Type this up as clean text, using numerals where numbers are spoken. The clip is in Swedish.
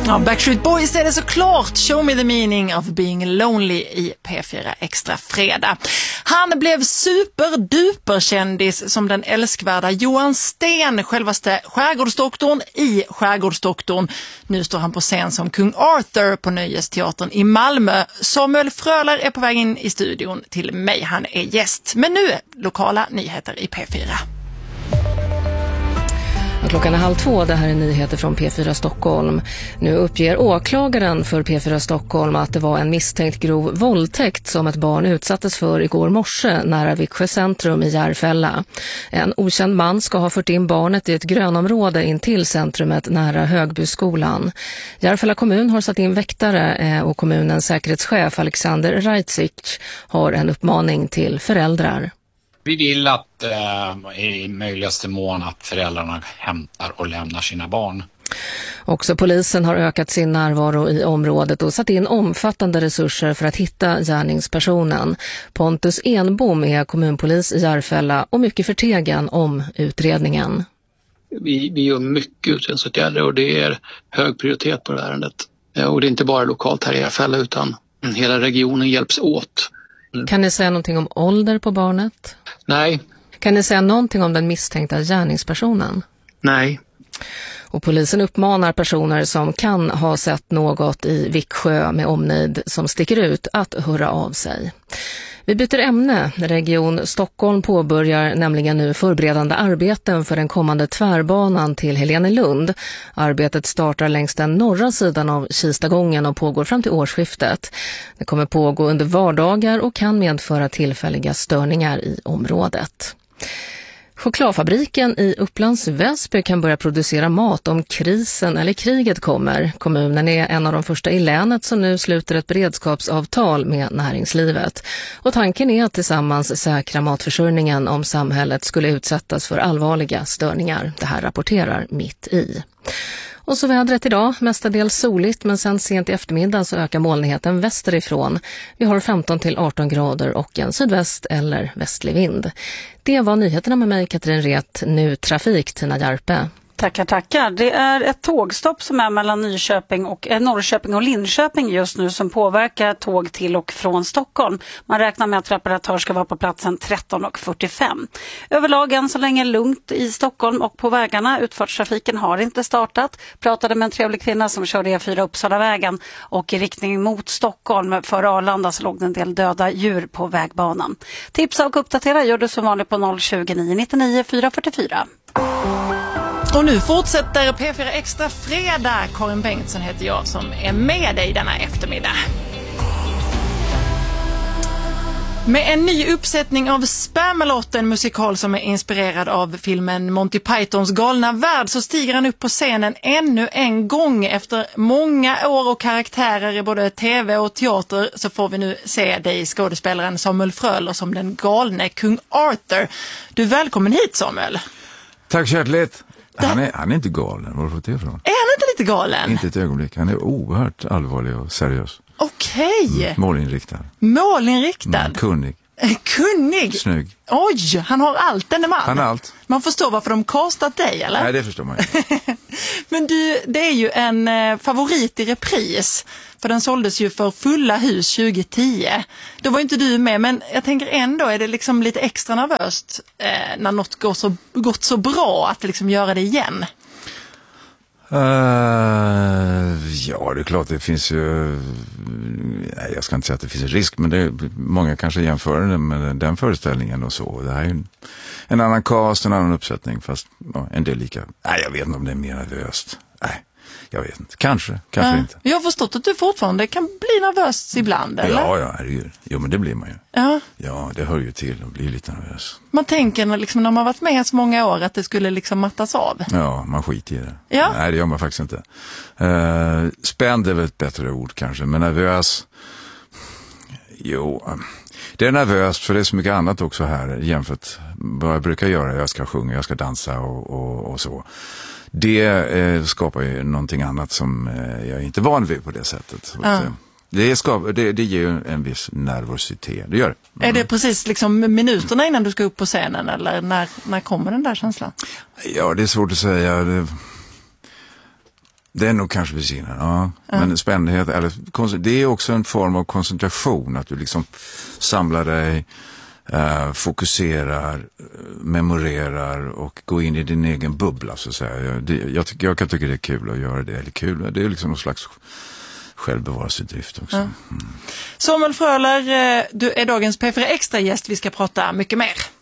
Ja, Backstreet Boys är det såklart. Show me the meaning of being lonely i P4 Extra fredag. Han blev superduperkändis som den älskvärda Johan Sten, självaste skärgårdsdoktorn i Skärgårdsdoktorn. Nu står han på scen som kung Arthur på Nöjesteatern i Malmö. Samuel Fröler är på väg in i studion till mig. Han är gäst. Men nu lokala nyheter i P4. Klockan är 1:30, det här är nyheter från P4 Stockholm. Nu uppger åklagaren för P4 Stockholm att det var en misstänkt grov våldtäkt som ett barn utsattes för igår morse nära Viksjö centrum i Järfälla. En okänd man ska ha fört in barnet i ett grönområde in till centrumet nära Högbyskolan. Järfälla kommun har satt in väktare och kommunens säkerhetschef Alexander Reitzik har en uppmaning till föräldrar. Vi vill att i möjligaste mån att föräldrarna hämtar och lämnar sina barn. Också polisen har ökat sin närvaro i området och satt in omfattande resurser för att hitta gärningspersonen. Pontus Enbom är kommunpolis i Järfälla och mycket förtegen om utredningen. Vi gör mycket utredningsåtgärder och det är hög prioritet på det här ärendet. Och det är inte bara lokalt här i Järfälla utan hela regionen hjälps åt. Kan ni säga någonting om ålder på barnet? Nej. Kan ni säga någonting om den misstänkta gärningspersonen? Nej. Och polisen uppmanar personer som kan ha sett något i Viksjö med omnejd som sticker ut att höra av sig. Vi byter ämne. Region Stockholm påbörjar nämligen nu förberedande arbeten för den kommande tvärbanan till Helenelund. Arbetet startar längs den norra sidan av Kistagången och pågår fram till årsskiftet. Det kommer pågå under vardagar och kan medföra tillfälliga störningar i området. Chokladfabriken i Upplands Väsby kan börja producera mat om krisen eller kriget kommer. Kommunen är en av de första i länet som nu sluter ett beredskapsavtal med näringslivet. Och tanken är att tillsammans säkra matförsörjningen om samhället skulle utsättas för allvarliga störningar. Det här rapporterar Mitt i. Och så vädret idag, mestadels soligt men sen sent i eftermiddag så ökar molnigheten västerifrån. Vi har 15 till 18 grader och en sydväst eller västlig vind. Det var nyheterna med mig, Katrin Ret. Nu trafik, Tina Järpe. Tackar. Det är ett tågstopp som är mellan Norrköping och Linköping just nu som påverkar tåg till och från Stockholm. Man räknar med att reparatör ska vara på platsen 13:45. Överlag än så länge lugnt i Stockholm och på vägarna. Utfartstrafiken har inte startat. Pratade med en trevlig kvinna som körde E4 Uppsalavägen och i riktning mot Stockholm för Arlanda så låg det en del döda djur på vägbanan. Tipsa och uppdatera gör du som vanligt på 020 999 444. Och nu fortsätter P4 Extra fredag. Karin Bengtsson heter jag som är med dig denna eftermiddag. Med en ny uppsättning av Spamalot, en musikal som är inspirerad av filmen Monty Pythons galna värld, så stiger han upp på scenen ännu en gång. Efter många år och karaktärer i både tv och teater så får vi nu se dig, skådespelaren Samuel Fröler, som den galne kung Arthur. Du är välkommen hit, Samuel. Tack så hjärtligt. Han är inte galen. Var får det ifrån? Är han inte lite galen? Inte ett ögonblick. Han är oerhört allvarlig och seriös. Okej. Målinriktad. Kunnig. Snygg. Oj, han har allt, denne man. Han har allt. Man förstår varför de kastat dig, eller? Nej, det förstår man inte. Men du, det är ju en favorit i repris. För den såldes ju för fulla hus 2010. Då var inte du med, men jag tänker ändå är det liksom lite extra nervöst när något gått så bra att liksom göra det igen. Ja, det är klart det finns ju... Nej, jag ska inte säga att det finns en risk, men många kanske jämför det med den föreställningen och så. Det här är en annan cast, en annan uppsättning, fast en del lika. Nej, jag vet inte om det är mer nervöst. Nej, jag vet inte. Kanske inte. Jag har förstått att du fortfarande kan bli nervös ibland, eller? Ja, jo, men det blir man ju. Ja, det hör ju till att bli lite nervös. Man tänker liksom, när man varit med så många år att det skulle liksom mattas av. Ja, man skiter i det. Ja. Nej, det gör man faktiskt inte. Spänd är väl ett bättre ord kanske, men nervös... Jo, det är nervöst för det är så mycket annat också här jämfört vad jag brukar göra. Jag ska sjunga, jag ska dansa och så. Det skapar ju någonting annat som jag inte är van vid på det sättet. Så det ger ju en viss nervositet. Det gör det. Är det precis liksom minuterna innan du ska upp på scenen eller när kommer den där känslan? Ja, det är svårt att säga. Det är nog kanske vid sidan, ja. Men spännighet, eller det är också en form av koncentration, att du liksom samlar dig, fokuserar, memorerar och går in i din egen bubbla, så att säga. Jag kan tycka det är kul att göra det, eller kul, det är liksom någon slags självbevarelsedrift också. Samuel Fröler, du är dagens P4 Extra-gäst, vi ska prata mycket mer.